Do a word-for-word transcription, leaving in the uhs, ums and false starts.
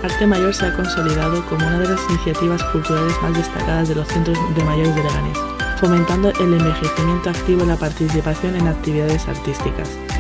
Arte Mayor se ha consolidado como una de las iniciativas culturales más destacadas de los centros de mayores de Leganés, fomentando el envejecimiento activo y la participación en actividades artísticas.